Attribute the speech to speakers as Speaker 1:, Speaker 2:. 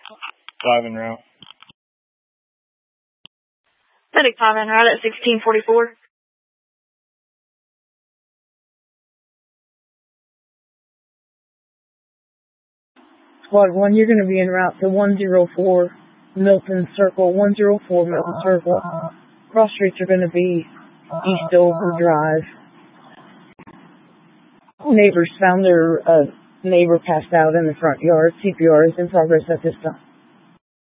Speaker 1: 5 en route.
Speaker 2: Medic 5 en route at 1644.
Speaker 3: Squad 1, you're going to be en route to 104 Milton Circle. 104 Milton Circle. Cross streets are going to be East Dover Drive. Neighbors found their neighbor passed out in the front yard. CPR is in progress at this time.